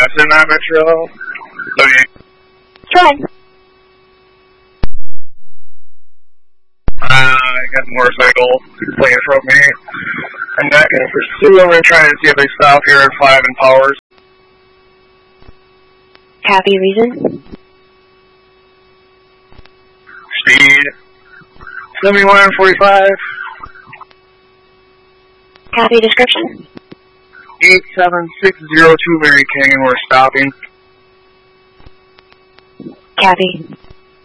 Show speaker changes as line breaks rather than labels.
Madison, not Metro. Okay.
Try.
I got a motorcycle playing from me. I'm not going to pursue them and trying to see if they stop here at 5 and Powers.
Copy, reason.
Speed 7145.
Copy, description.
87602 Mary Kane, we're stopping.
Copy.